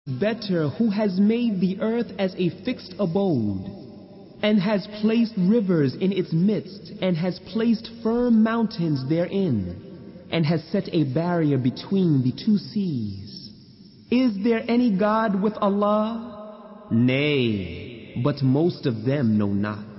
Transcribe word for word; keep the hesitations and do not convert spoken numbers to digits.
Better who has made the earth as a fixed abode, and has placed rivers in its midst, and has placed firm mountains therein, and has set a barrier between the two seas. Is there any God with Allah? Nay, but most of them know not.